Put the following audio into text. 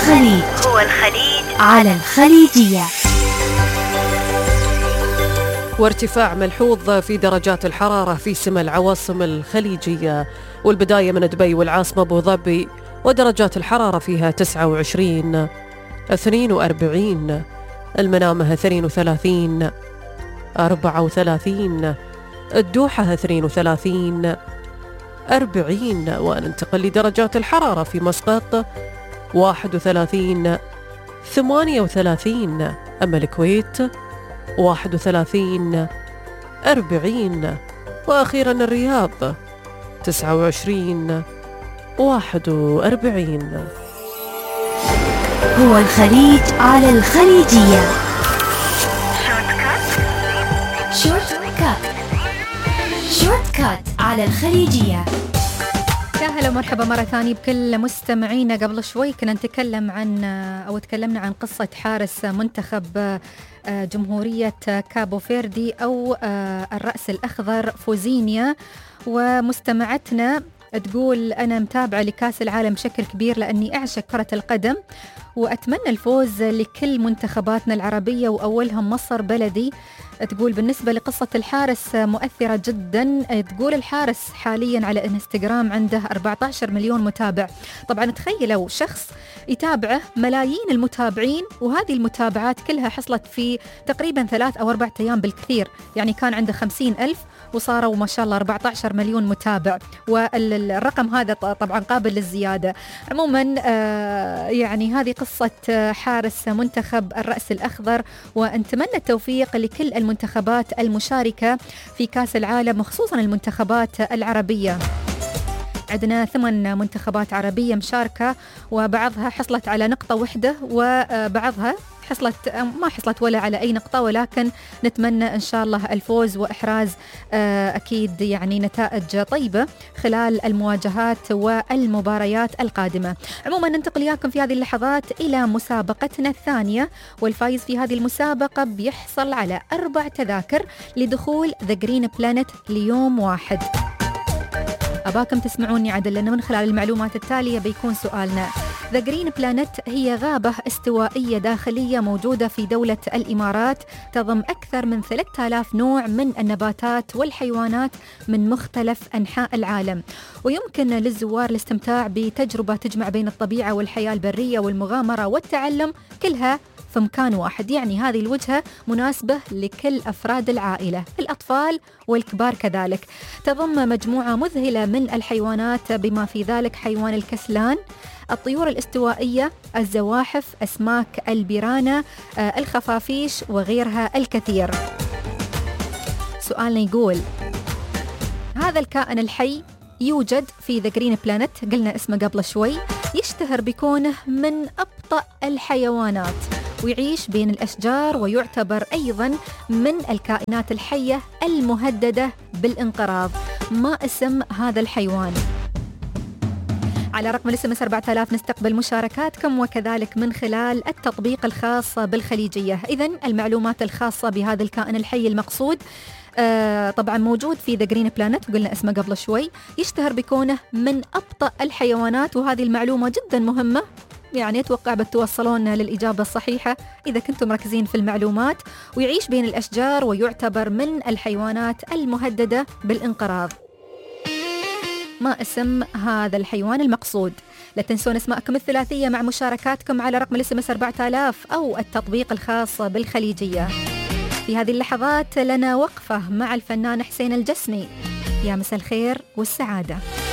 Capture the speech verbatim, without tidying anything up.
الخليج هو الخليج على الخليجية. وارتفاع ملحوظ في درجات الحرارة في سما العواصم الخليجية، والبداية من دبي والعاصمة أبو ظبي ودرجات الحرارة فيها تسعة وعشرين، اثنين وأربعين، المنامة اثنين وثلاثين، أربعة وثلاثين، الدوحة اثنين وثلاثين، أربعين. وننتقل لدرجات الحرارة في مسقط واحد وثلاثين، ثمانية وثلاثين، أما الكويت واحد وثلاثين، أربعين، وأخيرا الرياض تسعة وعشرين، واحد وأربعين. هو الخليج على الخليجية. شورت كات شورت كات على الخليجية. يا هلا ومرحبا مرة ثانية بكل مستمعينا. قبل شوي كنا نتكلم عن أو تكلمنا عن قصة حارس منتخب جمهورية كابو فيردي أو الرأس الأخضر فوزينيا، ومستمعتنا تقول أنا متابعة لكاس العالم بشكل كبير لأني أعشق كرة القدم وأتمنى الفوز لكل منتخباتنا العربية وأولهم مصر بلدي. تقول بالنسبة لقصة الحارس مؤثرة جدا. تقول الحارس حاليا على انستغرام عنده أربعة عشر مليون متابع. طبعا تخيلوا شخص يتابعه ملايين المتابعين، وهذه المتابعات كلها حصلت في تقريبا ثلاث أو أربعة أيام بالكثير، يعني كان عنده خمسين ألف وصاروا ما شاء الله أربعة عشر مليون متابع، والرقم هذا طبعا قابل للزيادة. عموما آه يعني هذه قصة حارس منتخب الرأس الأخضر، ونتمنى التوفيق لكل المنتخبات المشاركة في كاس العالم وخصوصا المنتخبات العربية. عندنا ثمان منتخبات عربية مشاركة، وبعضها حصلت على نقطة واحدة وبعضها حصلت ما حصلت ولا على أي نقطة، ولكن نتمنى إن شاء الله الفوز وإحراز أكيد يعني نتائج طيبة خلال المواجهات والمباريات القادمة. عموما ننتقل إياكم في هذه اللحظات إلى مسابقتنا الثانية، والفايز في هذه المسابقة بيحصل على أربع تذاكر لدخول The Green Planet ليوم واحد. أباكم تسمعوني عدل، لأنه من خلال المعلومات التالية بيكون سؤالنا. The Green Planet هي غابة استوائية داخلية موجودة في دولة الإمارات، تضم أكثر من ثلاثة آلاف نوع من النباتات والحيوانات من مختلف أنحاء العالم، ويمكن للزوار الاستمتاع بتجربة تجمع بين الطبيعة والحياة البرية والمغامرة والتعلم كلها في مكان واحد. يعني هذه الوجهة مناسبة لكل أفراد العائلة، الأطفال والكبار كذلك. تضم مجموعة مذهلة من الحيوانات بما في ذلك حيوان الكسلان، الطيور الاستوائية، الزواحف، أسماك البيرانا، الخفافيش وغيرها الكثير. سؤالنا يقول هذا الكائن الحي يوجد في The Green Planet، قلنا اسمه قبل شوي، يشتهر بكونه من أبطأ الحيوانات ويعيش بين الأشجار، ويعتبر أيضا من الكائنات الحية المهددة بالانقراض. ما اسم هذا الحيوان؟ على رقم الاس ام اس أربعة آلاف نستقبل مشاركاتكم، وكذلك من خلال التطبيق الخاص بالخليجية. إذن المعلومات الخاصة بهذا الكائن الحي المقصود آه طبعا موجود في The Green Planet، وقلنا اسمه قبل شوي، يشتهر بكونه من أبطأ الحيوانات، وهذه المعلومة جدا مهمة، يعني أتوقع بتوصلون للإجابة الصحيحة إذا كنتم مركزين في المعلومات. ويعيش بين الأشجار ويعتبر من الحيوانات المهددة بالانقراض. ما اسم هذا الحيوان المقصود؟ لا تنسون اسماءكم الثلاثية مع مشاركاتكم على رقم الاس ام اس أربعة آلاف أو التطبيق الخاص بالخليجية. في هذه اللحظات لنا وقفة مع الفنان حسين الجسمي. يا مساء الخير والسعادة.